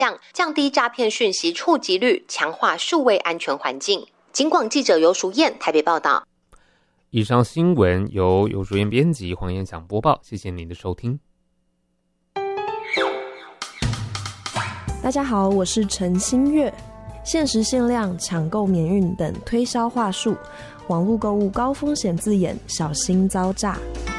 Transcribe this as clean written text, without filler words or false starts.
降低诈骗讯息触及率，强化数位安全环境。警广记者游淑燕台北报道。 以上新闻由游淑燕编辑，黄彦强播报，谢谢您的收听。 大家好，我是陈新月。限时限量、抢购免运等推销话术，网络购物高风险字眼，小心遭诈。